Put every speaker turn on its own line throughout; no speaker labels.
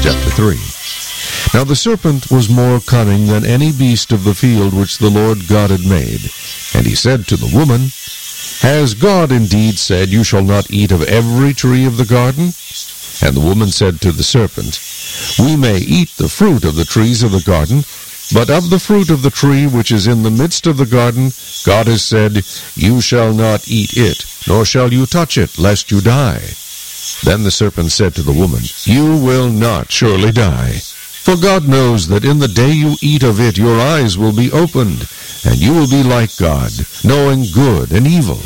chapter 3. Now the serpent was more cunning than any beast of the field which the Lord God had made. And he said to the woman, Has God indeed said, You shall not eat of every tree of the garden? And the woman said to the serpent, We may eat the fruit of the trees of the garden, but of the fruit of the tree which is in the midst of the garden, God has said, You shall not eat it, nor shall you touch it, lest you die. Then the serpent said to the woman, You will not surely die. For God knows that in the day you eat of it, your eyes will be opened, and you will be like God, knowing good and evil.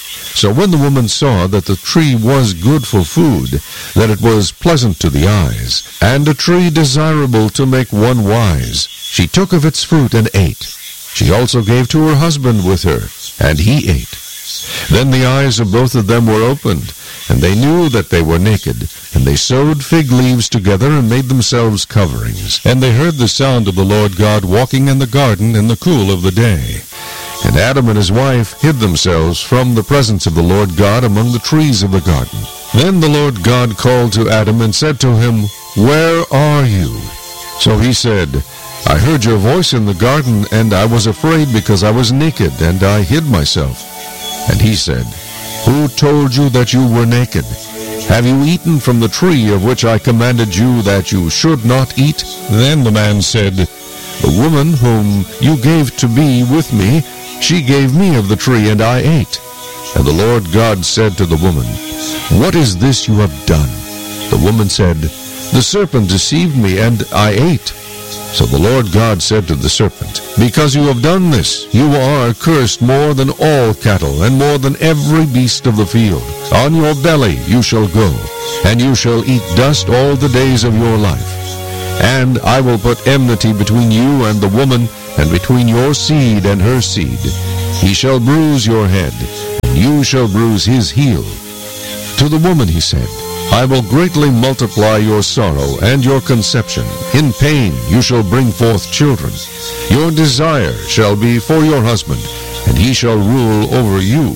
So when the woman saw that the tree was good for food, that it was pleasant to the eyes, and a tree desirable to make one wise, she took of its fruit and ate. She also gave to her husband with her, and he ate. Then the eyes of both of them were opened, and they knew that they were naked, and they sewed fig leaves together and made themselves coverings. And they heard the sound of the Lord God walking in the garden in the cool of the day. And Adam and his wife hid themselves from the presence of the Lord God among the trees of the garden. Then the Lord God called to Adam and said to him, Where are you? So he said, I heard your voice in the garden, and I was afraid because I was naked, and I hid myself. And he said, Who told you that you were naked? Have you eaten from the tree of which I commanded you that you should not eat? Then the man said, The woman whom you gave to be with me, she gave me of the tree, and I ate. And the Lord God said to the woman, What is this you have done? The woman said, The serpent deceived me, and I ate. So the Lord God said to the serpent, Because you have done this, you are cursed more than all cattle, and more than every beast of the field. On your belly you shall go, and you shall eat dust all the days of your life. And I will put enmity between you and the woman, and between your seed and her seed. He shall bruise your head, and you shall bruise his heel. To the woman he said, I will greatly multiply your sorrow and your conception. In pain you shall bring forth children. Your desire shall be for your husband, and he shall rule over you.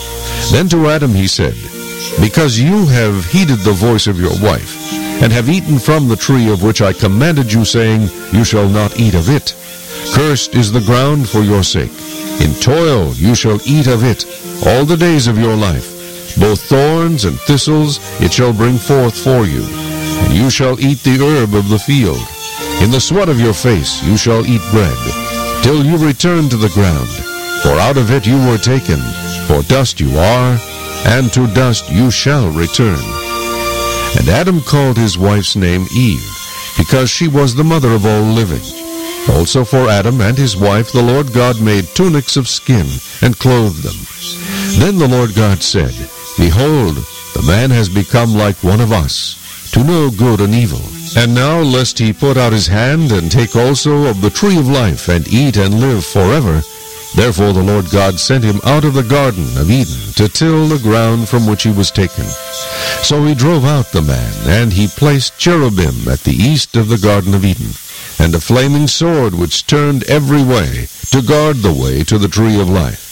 Then to Adam he said, Because you have heeded the voice of your wife, and have eaten from the tree of which I commanded you, saying, You shall not eat of it. Cursed is the ground for your sake. In toil you shall eat of it all the days of your life. Both thorns and thistles it shall bring forth for you, and you shall eat the herb of the field. In the sweat of your face you shall eat bread, till you return to the ground. For out of it you were taken, for dust you are, and to dust you shall return. And Adam called his wife's name Eve, because she was the mother of all living. Also for Adam and his wife the Lord God made tunics of skin, and clothed them. Then the Lord God said, Behold, the man has become like one of us, to know good and evil. And now lest he put out his hand, and take also of the tree of life, and eat and live forever. Therefore the Lord God sent him out of the garden of Eden, to till the ground from which he was taken. So he drove out the man, and he placed cherubim at the east of the garden of Eden, and a flaming sword which turned every way, to guard the way to the tree of life.